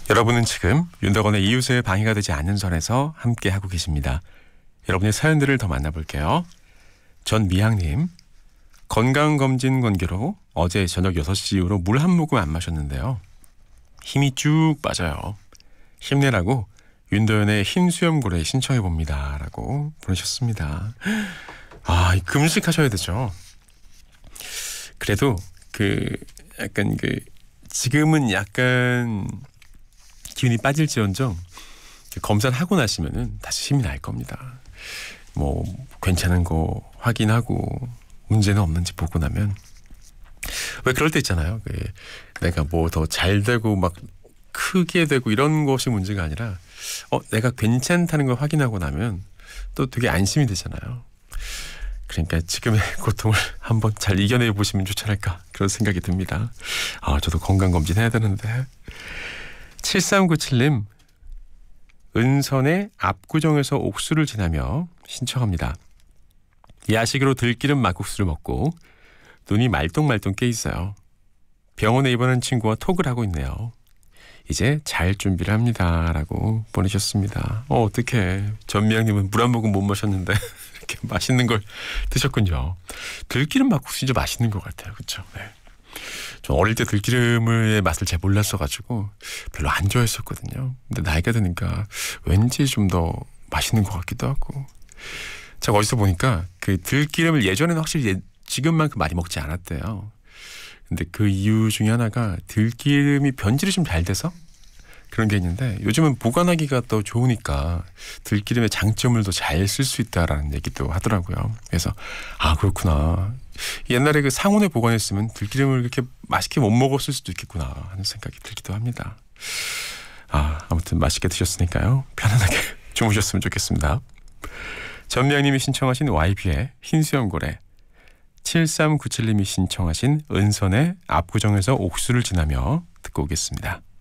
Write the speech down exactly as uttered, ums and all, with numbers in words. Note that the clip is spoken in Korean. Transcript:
여러분은 지금 윤덕원의 이웃의 방해가 되지 않는 선에서 함께하고 계십니다. 여러분의 사연들을 더 만나볼게요. 전미향님, 건강검진 관계로 어제 저녁 여섯 시 이후로 물 한 모금 안 마셨는데요. 힘이 쭉 빠져요. 힘내라고 윤도현의 흰 수염고래 신청해봅니다. 라고 보내셨습니다. 아, 금식하셔야 되죠. 그래도 그 약간 그 지금은 약간 기운이 빠질지언정 검사를 하고 나시면은 다시 힘이 날 겁니다. 뭐 괜찮은 거 확인하고 문제는 없는지 보고 나면 왜 그럴 때 있잖아요. 그 내가 뭐 더 잘 되고 막 크게 되고 이런 것이 문제가 아니라 어 내가 괜찮다는 걸 확인하고 나면 또 되게 안심이 되잖아요. 그러니까 지금의 고통을 한번 잘 이겨내 보시면 좋지 않을까 그런 생각이 듭니다. 아, 저도 건강검진 해야 되는데. 칠삼구칠님, 은선의 압구정에서 옥수를 지나며 신청합니다. 야식으로 들기름 막국수를 먹고 눈이 말똥말똥 깨 있어요. 병원에 입원한 친구와 톡을 하고 있네요. 이제 잘 준비를 합니다. 라고 보내셨습니다. 어, 어떡해. 전미양님은 물 한 모금 못 마셨는데 이렇게 맛있는 걸 드셨군요. 들기름 막국수 진짜 맛있는 것 같아요. 그렇죠? 네. 저 어릴 때 들기름의 맛을 잘 몰랐어가지고 별로 안 좋아했었거든요. 근데 나이가 드니까 왠지 좀 더 맛있는 것 같기도 하고. 제가 어디서 보니까 그 들기름을 예전에는 확실히 예, 지금만큼 많이 먹지 않았대요. 근데 그 이유 중에 하나가 들기름이 변질이 좀 잘 돼서 그런 게 있는데 요즘은 보관하기가 더 좋으니까 들기름의 장점을 더 잘 쓸 수 있다라는 얘기도 하더라고요. 그래서 아, 그렇구나. 옛날에 그 상온에 보관했으면 들기름을 그렇게 맛있게 못 먹었을 수도 있겠구나 하는 생각이 들기도 합니다. 아, 아무튼 맛있게 드셨으니까요. 편안하게 주무셨으면 좋겠습니다. 전미양님이 신청하신 와이비의 흰수염고래, 칠삼구칠님이 신청하신 은선의 압구정에서 옥수를 지나며 듣고 오겠습니다.